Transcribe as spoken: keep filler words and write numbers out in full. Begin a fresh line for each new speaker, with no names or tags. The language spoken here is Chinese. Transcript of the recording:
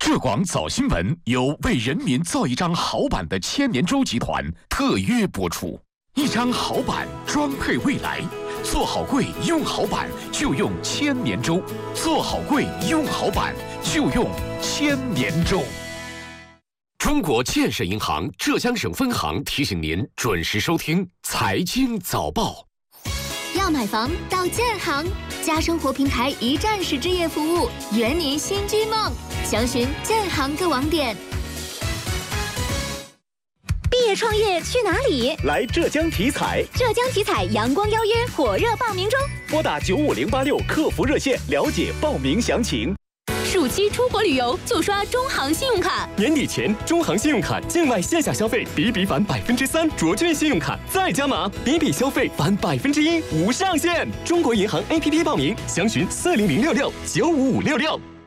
浙广早新闻由为人民造一张好版的千年舟集团特约播出。一张好版装配未来，做好柜用好版就用千年舟，做好柜用好版就用千年舟。中国建设银行浙江省分行提醒您准时收听财经早报。
要买房到建行，家生活平台一站式置业服务，圆您新居梦。详询建行各网点。
毕业创业去哪里？
来浙江体彩。
浙江体彩阳光邀约火热报名中，
拨打九五零八六客服热线了解报名详情。
暑期出国旅游就刷中行信用卡，
年底前中行信用卡境外线下消费比比返百分之三，卓券信用卡再加码，比比消费返百分之一，无上限。中国银行 A P P 报名，详询四零零六六九五五六六。